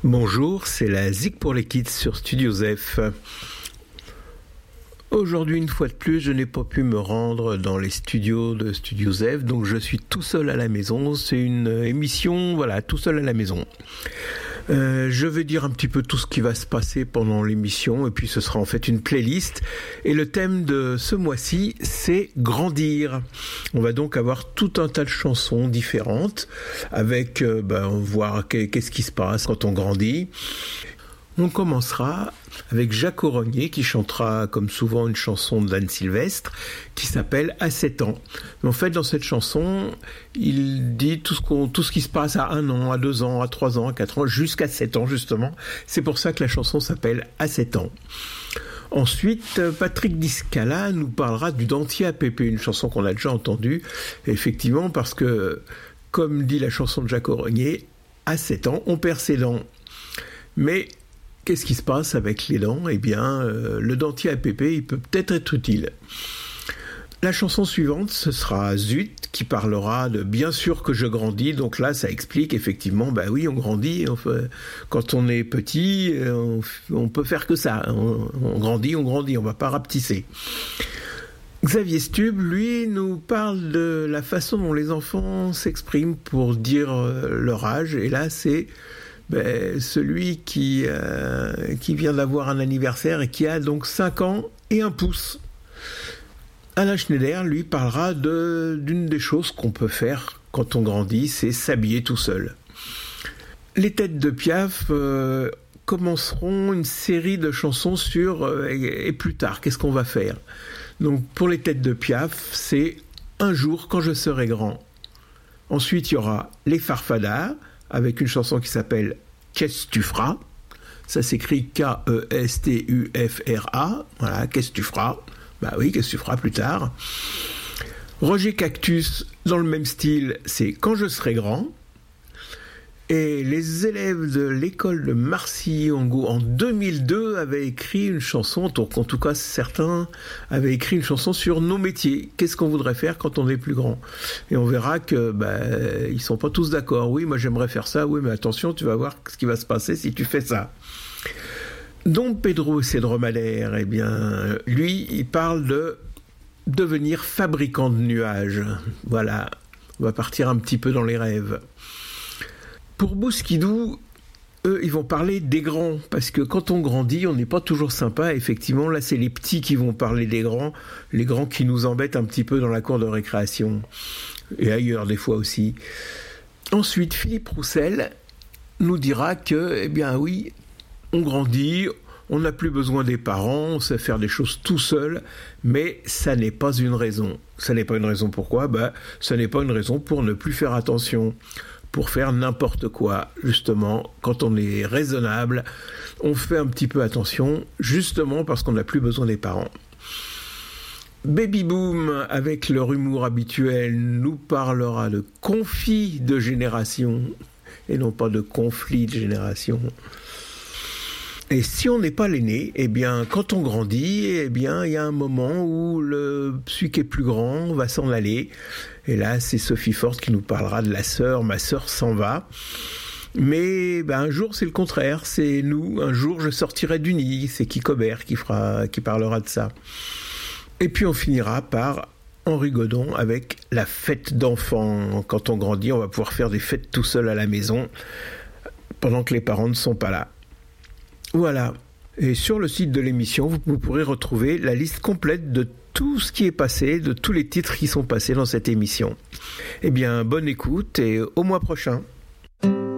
Bonjour, c'est la Zik pour les Kids sur Studio Zef. Aujourd'hui, une fois de plus, je n'ai pas pu me rendre dans les studios de Studio Zef, donc je suis tout seul à la maison. C'est une émission, tout seul à la maison. Je vais dire un petit peu tout ce qui va se passer pendant l'émission, et puis ce sera en fait une playlist. Et le thème de ce mois-ci, c'est grandir. On va donc avoir tout un tas de chansons différentes, avec voir qu'est-ce qui se passe quand on grandit. On commencera avec Jacques Orognier qui chantera comme souvent une chanson d'Anne Sylvestre qui s'appelle « À 7 ans ». Mais en fait, dans cette chanson, il dit tout ce qui se passe à 1 an, à 2 ans, à 3 ans, à 4 ans, jusqu'à 7 ans justement. C'est pour ça que la chanson s'appelle « À 7 ans ». Ensuite, Patrick Discala nous parlera du dentier à Pépé, une chanson qu'on a déjà entendue, effectivement, parce que, comme dit la chanson de Jacques Orognier, à 7 ans, on perd ses dents. Mais qu'est-ce qui se passe avec les dents ? Eh bien, le dentier à Pépé, il peut peut-être être utile. La chanson suivante, ce sera Zut, qui parlera de « Bien sûr que je grandis ». Donc là, ça explique effectivement, oui, on grandit. Quand on est petit, on peut faire que ça. On grandit, on ne va pas rapetisser. Xavier Stub, lui, nous parle de la façon dont les enfants s'expriment pour dire leur âge. Et là, c'est celui qui vient d'avoir un anniversaire et qui a donc 5 ans et 1 pouce. Alain Schneider, lui, parlera d'une des choses qu'on peut faire quand on grandit, c'est s'habiller tout seul. Les Têtes de Piaf commenceront une série de chansons sur et plus tard, qu'est-ce qu'on va faire ? Donc pour les Têtes de Piaf, c'est Un jour quand je serai grand. Ensuite, il y aura Les Farfadas, avec une chanson qui s'appelle Qu'est-ce tu feras ? Ça s'écrit K-E-S-T-U-F-R-A. Voilà, qu'est-ce que tu feras ? Oui, qu'est-ce que tu feras plus tard ? Roger Cactus, dans le même style, c'est Quand je serai grand. Et les élèves de l'école de Marcilly-en-Goût en 2002 avaient écrit une chanson, en tout cas certains avaient écrit une chanson sur nos métiers. Qu'est-ce qu'on voudrait faire quand on est plus grand ? Et on verra que ils sont pas tous d'accord. Oui, moi j'aimerais faire ça. Oui, mais attention, tu vas voir ce qui va se passer si tu fais ça. Dom Pedro et ses dromadaires, lui, il parle de devenir fabricant de nuages. Voilà, on va partir un petit peu dans les rêves. Pour Bouskidou, eux, ils vont parler des grands, parce que quand on grandit, on n'est pas toujours sympa. Effectivement, là, c'est les petits qui vont parler des grands, les grands qui nous embêtent un petit peu dans la cour de récréation, et ailleurs des fois aussi. Ensuite, Philippe Roussel nous dira que, oui, on grandit, on n'a plus besoin des parents, on sait faire des choses tout seul, mais ça n'est pas une raison. Ça n'est pas une raison pourquoi ? Ça n'est pas une raison pour ne plus faire attention, pour faire n'importe quoi. Justement, quand on est raisonnable, on fait un petit peu attention, justement parce qu'on n'a plus besoin des parents. Baby Boom, avec leur humour habituel, nous parlera de conflit de génération, et non pas de conflit de génération. Et si on n'est pas l'aîné, quand on grandit, il y a un moment où celui qui est plus grand va s'en aller. Et là, c'est Sophie Forte qui nous parlera de la sœur. Ma sœur s'en va. Mais un jour, c'est le contraire. C'est nous. Un jour, je sortirai du nid. C'est Kiko Bert qui parlera de ça. Et puis, on finira par Henri Godon avec la fête d'enfants. Quand on grandit, on va pouvoir faire des fêtes tout seul à la maison pendant que les parents ne sont pas là. Voilà. Et sur le site de l'émission, vous pourrez retrouver la liste complète de tout ce qui est passé, de tous les titres qui sont passés dans cette émission. Bonne écoute et au mois prochain.